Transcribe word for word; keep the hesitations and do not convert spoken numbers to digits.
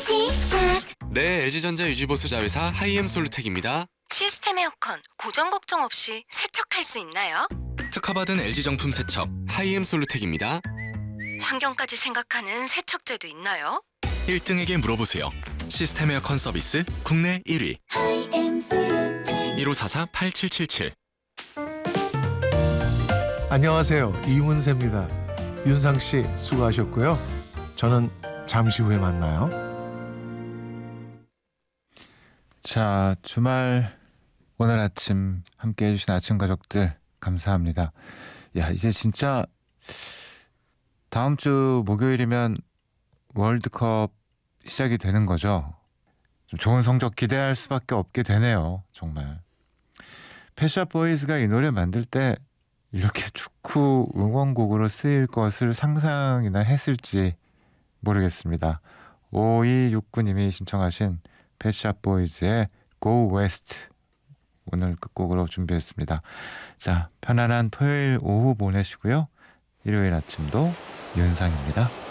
시작. 네, 엘지전자 유지보수 자회사 하이엠 솔루텍입니다. 시스템 에어컨 고장 걱정 없이 세척할 수 있나요? 특허받은 엘지 정품 세척 하이엠 솔루텍입니다. 환경까지 생각하는 세척제도 있나요? 일 등에게 물어보세요. 시스템 에어컨 서비스 국내 일 위 하이엠 솔루텍. 일오사사 팔칠칠칠. 안녕하세요. 이문세입니다. 윤상 씨 수고하셨고요. 저는 잠시 후에 만나요. 자, 주말 오늘 아침 함께 해주신 아침 가족들 감사합니다. 야, 이제 진짜 다음 주 목요일이면 월드컵 시작이 되는 거죠. 좀 좋은 성적 기대할 수밖에 없게 되네요. 정말. 펫샵 보이즈가 이 노래 만들 때 이렇게 축구 응원곡으로 쓰일 것을 상상이나 했을지 모르겠습니다. 오이육구 님이 신청하신 펫샵 보이즈의 Go West 오늘 끝곡으로 준비했습니다. 자, 편안한 토요일 오후 보내시고요. 일요일 아침도 윤상입니다.